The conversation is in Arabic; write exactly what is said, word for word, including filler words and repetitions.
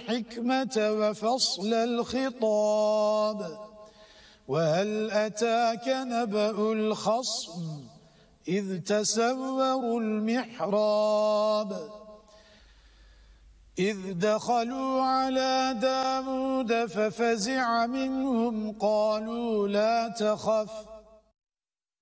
الحكمة وفصل الخطاب وهل أتاك نبأ الخصم إذ تسوروا المحراب إذ دخلوا على داود ففزع منهم قالوا لا تخف